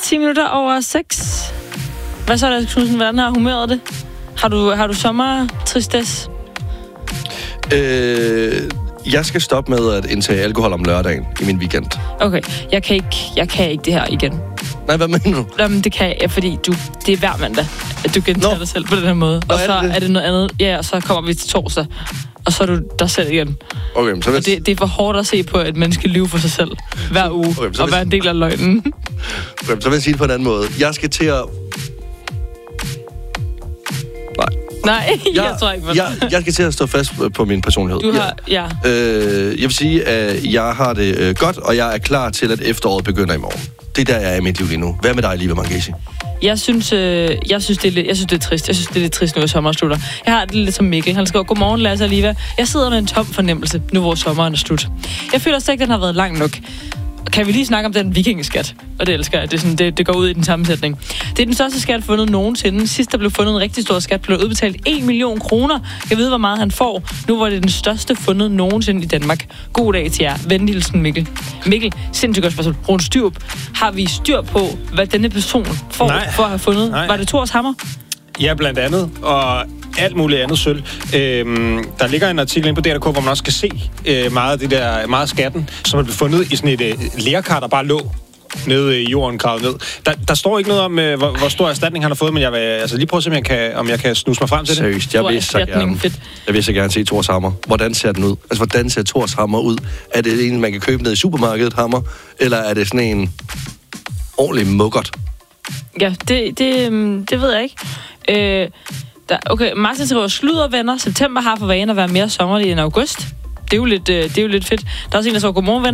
10 minutter over 6. Hvad så, Lars Knudsen? Hvordan har humøret det? Har du sommertristesse? Jeg skal stoppe med at indtage alkohol om lørdagen i min weekend. Okay, jeg kan ikke det her igen. Nej, hvad mener du? Jamen, det kan jeg, fordi det er hver mandag, at du gentager dig selv på den her måde. Og så er det noget andet. Ja, og så kommer vi til torsdag, og så er du dig selv igen. Okay, så det er for hårdt at se på et menneske lyve for sig selv hver uge, og være en del af løgnen. Okay, så vil jeg sige det på en anden måde. Jeg skal til at... Nej, jeg tror ikke på det. Jeg skal til at stå fast på min personlighed. Du har, ja. Jeg vil sige, at jeg har det godt, og jeg er klar til, at efteråret begynder i morgen. Det er der, jeg er i mit liv lige nu. Hvad med dig, Liva Mangesi? Jeg synes, det er trist. Jeg synes, det er lidt trist nu, at sommeren slutter. Jeg har det lidt som Mikkel. Han skriver, godmorgen, Lasse og Liva. Jeg sidder med en tom fornemmelse, nu hvor sommeren er slut. Jeg føler slet ikke, den har været lang nok. Kan vi lige snakke om den vikingeskat? Og det elsker jeg. Det går ud i den sammensætning. Det er den største skat fundet nogensinde. Sidst der blev fundet en rigtig stor skat, blev udbetalt 1 million kroner. Jeg ved, hvor meget han får. Nu var det den største fundet nogensinde i Danmark. God dag til jer. Venlig hilsen, Mikkel. Mikkel, sindssygt godt spørgsmål. Rune Styrup, har vi styr på, hvad denne person får for at have fundet? Nej. Var det Thors hammer? Ja, blandt andet. Og alt muligt andet sølv. Der ligger en artikel inde på DRK, hvor man også kan se meget af skatten, som er blevet fundet i sådan et lerkar, der bare lå nede i jorden, gravet ned. Der står ikke noget om, hvor stor erstatning han har fået, men jeg vil lige prøve at se, om jeg kan snuse mig frem til det. Seriøst, jeg vil så gerne se Thors hammer. Hvordan ser den ud? Altså, hvordan ser Thors hammer ud? Er det en, man kan købe ned i supermarkedet, hammer? Eller er det sådan en ordentlig muggert? Ja, det ved jeg ikke. Okay, Martin skriver, sluddervenner. September har for vane at være mere sommerlig end august. Det er jo lidt fedt. Der er også en, der så godmorgen, venner.